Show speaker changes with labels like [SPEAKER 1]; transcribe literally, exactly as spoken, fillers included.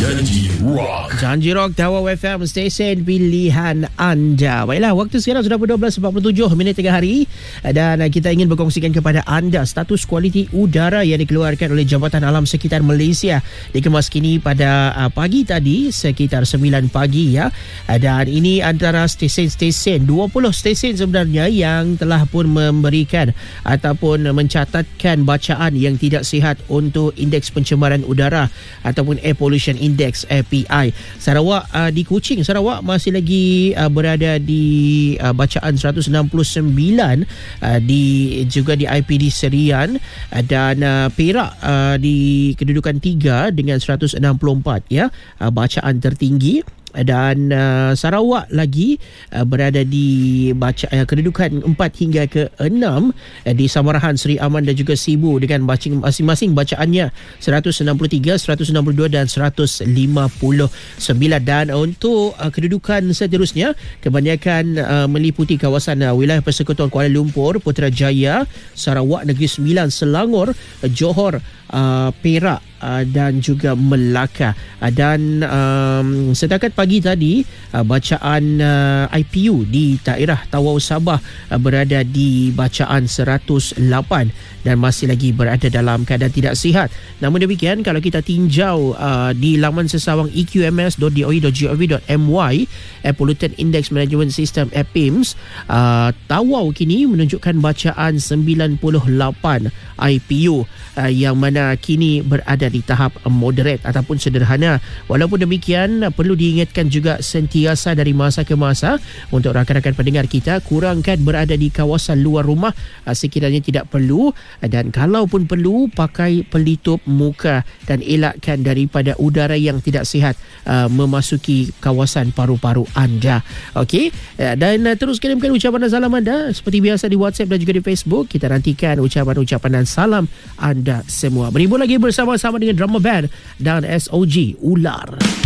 [SPEAKER 1] Janji Rock.
[SPEAKER 2] Janji Rock, Tawau F M, stesen pilihan anda. Baiklah, waktu sekarang sudah dua belas empat puluh tujuh minit tengah hari. Dan kita ingin berkongsikan kepada anda status kualiti udara yang dikeluarkan oleh Jabatan Alam Sekitar Malaysia. Dikemas kini pada uh, pagi tadi, sekitar sembilan pagi ya. Dan ini antara stesen-stesen, dua puluh stesen sebenarnya yang telah pun memberikan ataupun mencatatkan bacaan yang tidak sihat untuk indeks pencemaran udara ataupun Air Pollution Index A P I. Sarawak uh, di Kuching, Sarawak masih lagi uh, berada di uh, bacaan seratus enam puluh sembilan, uh, di juga di I P D Serian, uh, dan uh, Perak uh, di kedudukan tiga dengan seratus enam puluh empat ya, uh, bacaan tertinggi. Dan uh, Sarawak lagi uh, berada di baca, uh, kedudukan empat hingga ke enam uh, di Samarahan, Seri Aman dan juga Sibu dengan bacing, masing-masing bacaannya seratus enam puluh tiga, seratus enam puluh dua dan seratus lima puluh sembilan. Dan untuk uh, kedudukan seterusnya kebanyakan uh, meliputi kawasan uh, wilayah Persekutuan Kuala Lumpur, Putrajaya, Sarawak Negeri Sembilan, Selangor, uh, Johor, uh, Perak uh, dan juga Melaka. Uh, dan um, setakat pagi tadi uh, bacaan uh, I P U di daerah Tawau Sabah uh, berada di bacaan seratus lapan dan masih lagi berada dalam keadaan tidak sihat. Namun demikian, kalau kita tinjau uh, di laman sesawang e q m s dot d o e dot gov dot m y, Air Pollutant Index Management System A P I M S, uh, Tawau kini menunjukkan bacaan sembilan puluh lapan I P U, uh, yang mana kini berada di tahap moderate ataupun sederhana. Walaupun demikian, perlu diingatkan juga sentiasa dari masa ke masa untuk rakan-rakan pendengar kita, kurangkan berada di kawasan luar rumah uh, sekiranya tidak perlu, dan kalaupun perlu pakai pelitup muka dan elakkan daripada udara yang tidak sihat uh, memasuki kawasan paru-paru anda. Okey, uh, dan uh, terus kirimkan ucapan dan salam anda seperti biasa di WhatsApp dan juga di Facebook. Kita nantikan ucapan-ucapan dan salam anda semua. Berhibur lagi bersama-sama dengan Drama Band dan S O G Ular.